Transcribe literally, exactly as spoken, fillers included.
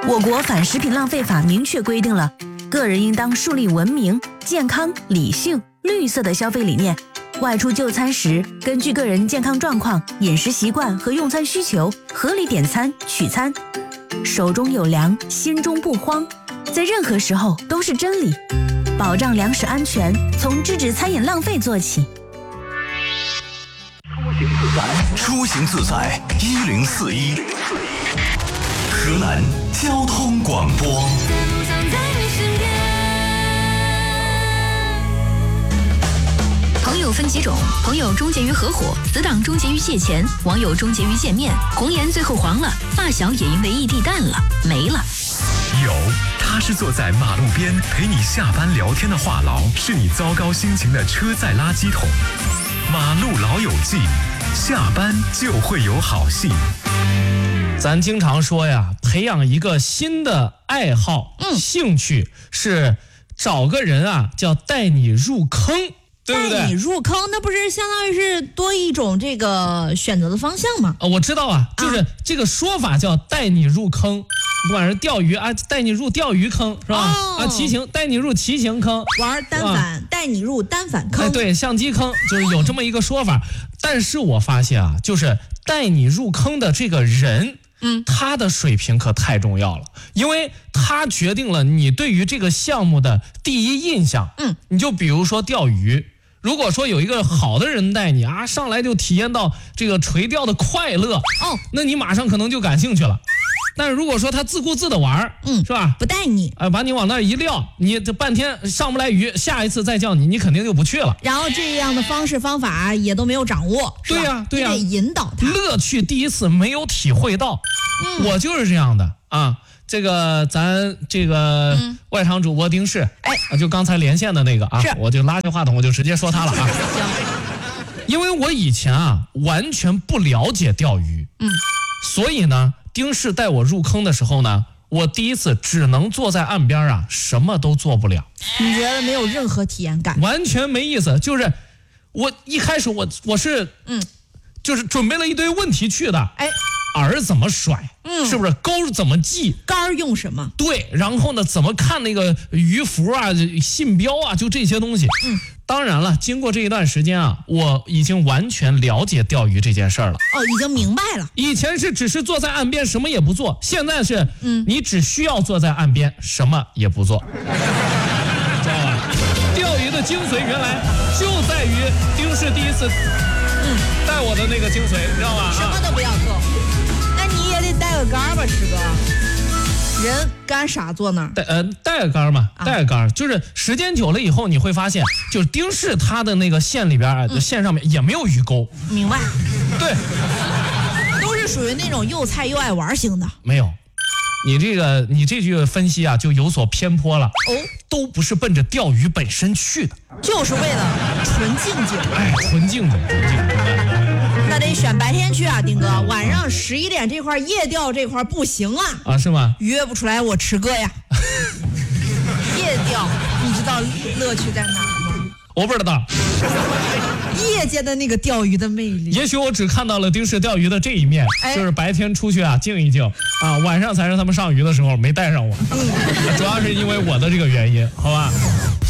我国反食品浪费法明确规定了，个人应当树立文明、健康、理性、绿色的消费理念。外出就餐时，根据个人健康状况、饮食习惯和用餐需求，合理点餐取餐。手中有粮，心中不慌，在任何时候都是真理。保障粮食安全，从制止餐饮浪费做起。 出行自在一零四一，河南交通广播。 朋友分几种，朋友终结于合伙，死党终结于借钱，网友终结于见面，红颜最后黄了，发小也因为异地淡了，没了。 有，他是坐在马路边陪你下班聊天的话痨，是你糟糕心情的车载垃圾桶。马路老友记，下班就会有好戏。 咱经常说呀，培养一个新的爱好、嗯、兴趣是找个人啊，叫带你入坑，对不对？ 带你入坑，那不是相当于是多一种这个选择的方向吗？ 啊，我知道啊，就是这个说法叫带你入坑。不管是钓鱼啊，带你入钓鱼坑是吧？哦、啊，骑行带你入骑行坑， 玩单反带你入单反坑， 哎，对，相机坑就是有这么一个说法。但是我发现啊，就是带你入坑的这个人，嗯，他的水平可太重要了，因为他决定了你对于这个项目的第一印象。嗯，你就比如说钓鱼。如果说有一个好的人带你啊，上来就体验到这个垂钓的快乐，哦，那你马上可能就感兴趣了。但是如果说他自顾自的玩，嗯，是吧？ 不带你， 呃，把你往那一撂，你这半天上不来鱼，下一次再叫你，你肯定就不去了。 然后这样的方式方法也都没有掌握， 对呀、啊，对呀、啊， 你得引导他。 乐趣第一次没有体会到，嗯，我就是这样的啊。这个咱这个外场主播丁氏，哎、嗯，就刚才连线的那个啊，我就拉下话筒，我就直接说他了啊。因为我以前啊完全不了解钓鱼，嗯，所以呢，丁氏带我入坑的时候呢，我第一次只能坐在岸边啊，什么都做不了。 你觉得没有任何体验感？ 完全没意思。就是我一开始我我是嗯，就是准备了一堆问题去的，哎。饵怎么甩？嗯，是不是钩怎么系？ 竿用什么？ 对，然后呢，怎么看那个鱼符啊、信标啊，就这些东西。嗯，当然了，经过这一段时间啊，我已经完全了解钓鱼这件事儿了。 哦，已经明白了。 以前是只是坐在岸边什么也不做，现在是，嗯，你只需要坐在岸边什么也不做，知道吧？钓鱼的精髓原来就在于丁氏第一次，嗯，带我的那个精髓，你知道吧？ 什么都不要做。带个杆吧，师哥，人干啥坐那儿？ 带呃带个杆嘛，带个杆、啊，就是时间久了以后，你会发现，就是丁氏他的那个线里边，嗯、线上面也没有鱼钩。 明白？ 对， 都是属于那种又菜又爱玩型的。 没有，你这个你这句分析啊，就有所偏颇了。哦，都不是奔着钓鱼本身去的， 就是为了纯净净。 哎，纯净净，纯净净。 那得选白天去啊，丁哥，晚上十一点这块夜钓这块不行啊。 啊，是吗？ 约不出来我吃哥呀。夜钓，你知道乐趣在哪吗？ 我不知道。 夜间的那个钓鱼的魅力。 也许我只看到了丁氏钓鱼的这一面，哎、就是白天出去啊静一静啊，晚上才是他们上鱼的时候没带上我，嗯、主要是因为我的这个原因，好吧。